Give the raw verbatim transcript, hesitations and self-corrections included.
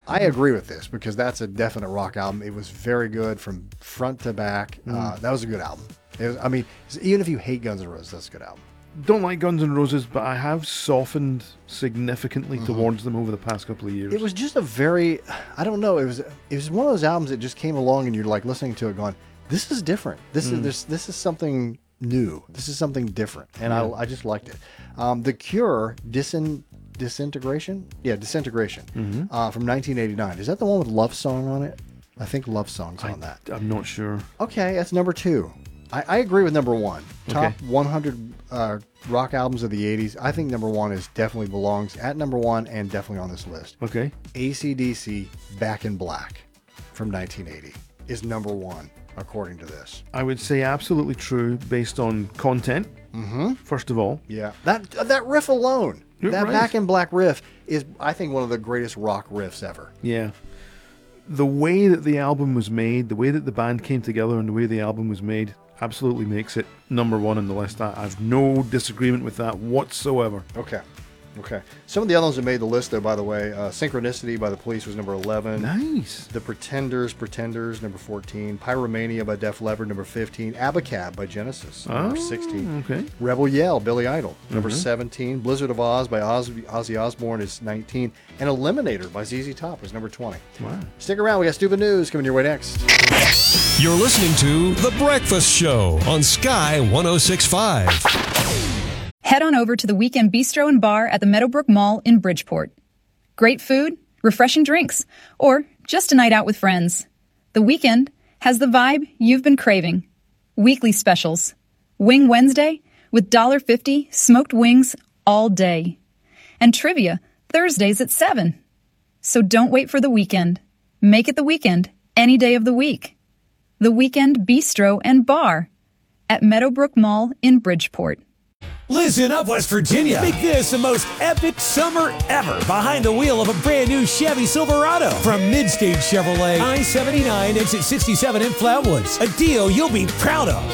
I agree with this because that's a definite rock album. It was very good from front to back. Mm. Uh, that was a good album. It was, I mean, even if you hate Guns N' Roses, that's a good album. Don't like Guns N' Roses, but I have softened significantly mm-hmm. towards them over the past couple of years. It was just a very, I don't know, it was it was one of those albums that just came along and you're like listening to it going, this is different. This mm. is this, this is something new. This is something different. And yeah. I, I just liked it. Um, The Cure, Disin, Disintegration? Yeah, Disintegration mm-hmm. uh, from nineteen eighty-nine. Is that the one with Love Song on it? I think Love Song's I, on that. I'm not sure. Okay, that's number two. I, I agree with number one. Top okay. one hundred uh, rock albums of the eighties. I think number one is definitely belongs at number one and definitely on this list. Okay. A C D C, Back in Black from nineteen eighty is number one, according to this. I would say absolutely true based on content, mm-hmm. first of all. Yeah. That that riff alone, You're that right. Back in Black riff is, I think, one of the greatest rock riffs ever. Yeah. The way that the album was made, the way that the band came together and the way the album was made absolutely makes it number one on the list. I have no disagreement with that whatsoever. Okay. Okay. Some of the other ones that made the list, though, by the way, uh, Synchronicity by the Police was number eleven. Nice. The Pretenders, Pretenders, number fourteen. Pyromania by Def Leppard, number fifteen. Abacab by Genesis, number oh, sixteen. Okay. Rebel Yell, Billy Idol, number mm-hmm. seventeen. Blizzard of Oz by Oz- Ozzy Osbourne is nineteen. And Eliminator by Z Z Top is number twenty. Wow. Stick around. We got stupid news coming your way next. You're listening to The Breakfast Show on Sky one oh six point five. Head on over to the Weekend Bistro and Bar at the Meadowbrook Mall in Bridgeport. Great food, refreshing drinks, or just a night out with friends. The Weekend has the vibe you've been craving. Weekly specials. Wing Wednesday with one dollar fifty smoked wings all day. And trivia Thursdays at seven. So don't wait for the weekend. Make it the weekend any day of the week. The Weekend Bistro and Bar at Meadowbrook Mall in Bridgeport. Listen up, West Virginia. Make this the most epic summer ever behind the wheel of a brand new Chevy Silverado from Midstage Chevrolet, I seventy-nine, exit sixty-seven in Flatwoods. A deal you'll be proud of.